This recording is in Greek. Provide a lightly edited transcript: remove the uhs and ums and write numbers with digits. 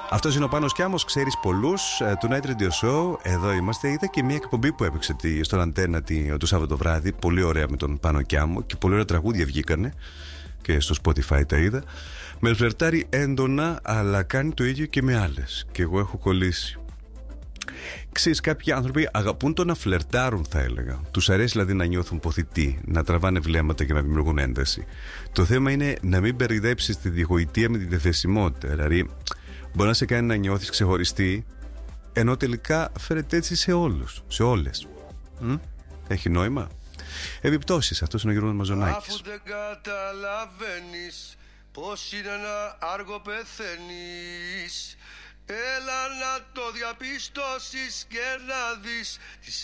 Αυτός είναι ο Πάνος Κιάμος, ξέρεις πολλούς, του Night Radio Show. Εδώ είμαστε. Είδα και μια εκπομπή που έπαιξε στον Αντένα το Σάββατο βράδυ. Πολύ ωραία με τον Πάνο Κιάμο και πολύ ωραία τραγούδια βγήκανε. Και στο Spotify τα είδα. Με φλερτάρει έντονα, αλλά κάνει το ίδιο και με άλλες. Και εγώ έχω κολλήσει. Ξέρεις, κάποιοι άνθρωποι αγαπούν το να φλερτάρουν, θα έλεγα. Τους αρέσει δηλαδή να νιώθουν ποθητοί, να τραβάνε βλέμματα και να δημιουργούν ένταση. Το θέμα είναι να μην περιδέψεις τη διχοητεία με τη διαθεσιμότητα. Δηλαδή, μπορεί να σε κάνει να νιώθεις ξεχωριστή, ενώ τελικά φέρεται έτσι σε όλους, σε όλες. Έχει νόημα. Επιπτώσεις, αυτός είναι ο Γιώργος Μαζονάκης. Αφού δεν καταλαβαίνεις πως είναι να άργο πεθαίνεις, έλα να το διαπιστώσεις και να δεις τις